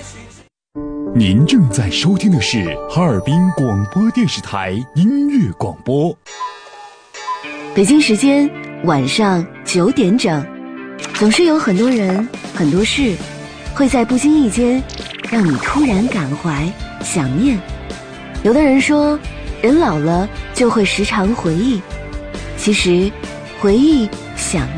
您正在收听的是哈尔滨广播电视台音乐广播。 北京时间晚上9点整，总是有很多人、很多事，会在不经意间让你突然感怀、想念。有的人说，人老了就会时常回忆，其实回忆、想